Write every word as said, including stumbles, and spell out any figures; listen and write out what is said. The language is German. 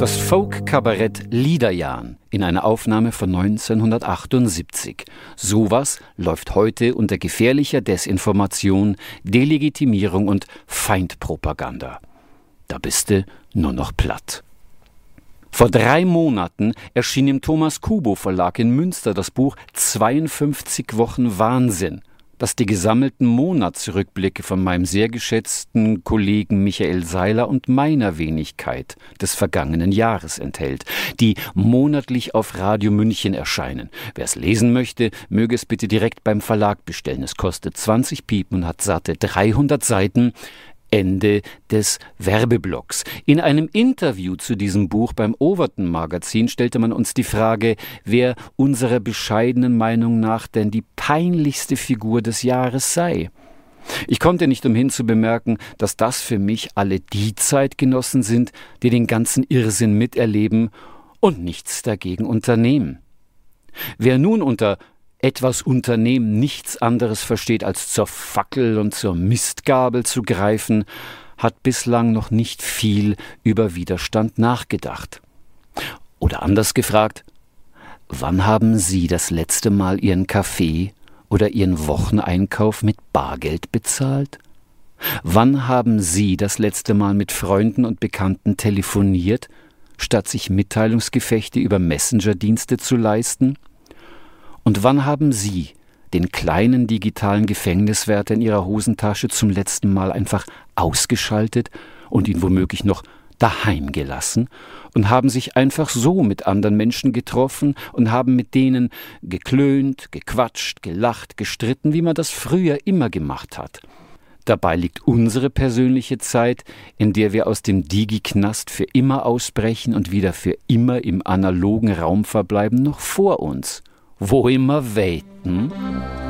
Das Folk-Kabarett Liederjahn in einer Aufnahme von neunzehnhundertachtundsiebzig. Sowas läuft heute unter gefährlicher Desinformation, Delegitimierung und Feindpropaganda. Da bist du nur noch platt. Vor drei Monaten erschien im Thomas Kubo Verlag in Münster das Buch zweiundfünfzig Wochen Wahnsinn, das die gesammelten Monatsrückblicke von meinem sehr geschätzten Kollegen Michael Seiler und meiner Wenigkeit des vergangenen Jahres enthält, die monatlich auf Radio München erscheinen. Wer es lesen möchte, möge es bitte direkt beim Verlag bestellen. Es kostet zwanzig Piepen und hat satte dreihundert Seiten. Ende des Werbeblocks. In einem Interview zu diesem Buch beim Overton Magazin stellte man uns die Frage, wer unserer bescheidenen Meinung nach denn die peinlichste Figur des Jahres sei. Ich konnte nicht umhin zu bemerken, dass das für mich alle die Zeitgenossen sind, die den ganzen Irrsinn miterleben und nichts dagegen unternehmen. Wer nun unter etwas unternehmen nichts anderes versteht, als zur Fackel und zur Mistgabel zu greifen, hat bislang noch nicht viel über Widerstand nachgedacht. Oder anders gefragt, wann haben Sie das letzte Mal Ihren Kaffee oder Ihren Wocheneinkauf mit Bargeld bezahlt? Wann haben Sie das letzte Mal mit Freunden und Bekannten telefoniert, statt sich Mitteilungsgefechte über Messenger-Dienste zu leisten? Und wann haben Sie den kleinen digitalen Gefängniswärter in Ihrer Hosentasche zum letzten Mal einfach ausgeschaltet und ihn womöglich noch daheim gelassen und haben sich einfach so mit anderen Menschen getroffen und haben mit denen geklönt, gequatscht, gelacht, gestritten, wie man das früher immer gemacht hat? Dabei liegt unsere persönliche Zeit, in der wir aus dem Digi-Knast für immer ausbrechen und wieder für immer im analogen Raum verbleiben, noch vor uns. Wo immer weiten.